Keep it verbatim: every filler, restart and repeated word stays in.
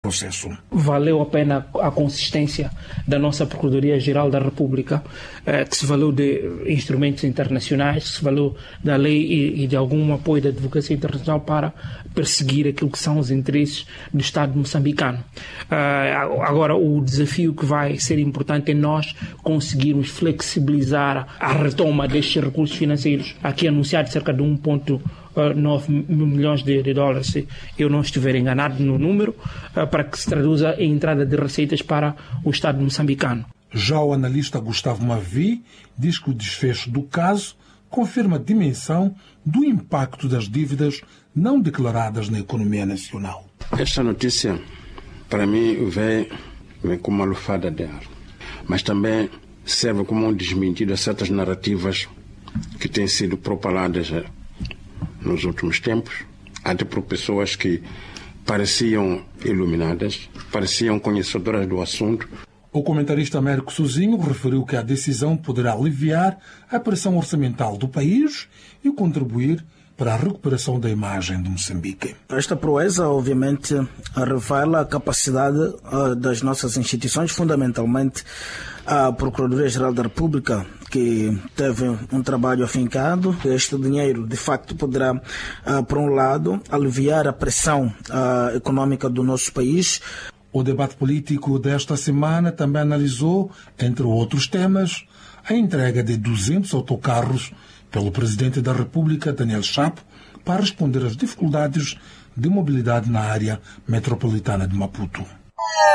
processo. Valeu a pena a consistência da nossa Procuradoria-Geral da República, eh, que se valeu de instrumentos internacionais, que se valeu da lei e, e de algum apoio da advocacia internacional para perseguir aquilo que são os interesses do Estado moçambicano. Eh, agora, o desafio que vai ser importante é nós conseguirmos flexibilizar a retoma destes recursos financeiros, aqui anunciado cerca de um vírgula nove milhões de, de dólares, se eu não estiver enganado no número, para que se traduza em entrada de receitas para o Estado moçambicano. Já o analista Gustavo Mavi diz que o desfecho do caso confirma a dimensão do impacto das dívidas não declaradas na economia nacional. Esta notícia, para mim, vem, vem como uma lufada de ar, mas também serve como um desmentido a certas narrativas que têm sido propaladas nos últimos tempos, até por pessoas que pareciam iluminadas, pareciam conhecedoras do assunto. O comentarista Américo Sozinho referiu que a decisão poderá aliviar a pressão orçamental do país e contribuir para a recuperação da imagem de Moçambique. Esta proeza, obviamente, revela a capacidade uh, das nossas instituições, fundamentalmente a Procuradoria-Geral da República, que teve um trabalho afincado. Este dinheiro, de facto, poderá, uh, por um lado, aliviar a pressão uh, econômica do nosso país. O debate político desta semana também analisou, entre outros temas, a entrega de duzentos autocarros pelo Presidente da República, Daniel Chapo, para responder às dificuldades de mobilidade na área metropolitana de Maputo.